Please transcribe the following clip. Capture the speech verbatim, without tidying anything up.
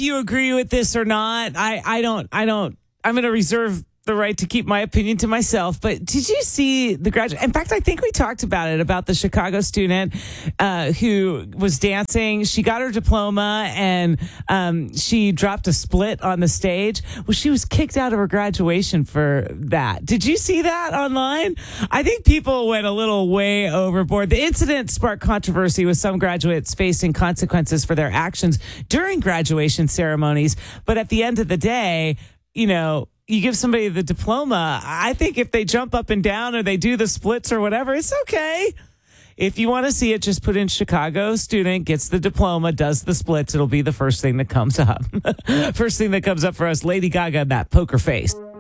you agree with this or not. I, I don't, I don't, I'm going to reserve the right to keep my opinion to myself. But did you see the graduate? In fact, I think we talked about it, about the Chicago student uh, who was dancing. She got her diploma and um, she dropped a split on the stage. Well, she was kicked out of her graduation for that. Did you see that online? I think people went a little way overboard. The incident sparked controversy, with some graduates facing consequences for their actions during graduation ceremonies. But at the end of the day, you know, you give somebody the diploma. I think if they jump up and down or they do the splits or whatever, it's okay. If you want to see it, just put in Chicago student gets the diploma, does the splits. It'll be the first thing that comes up. First thing that comes up for us, Lady Gaga, that poker face.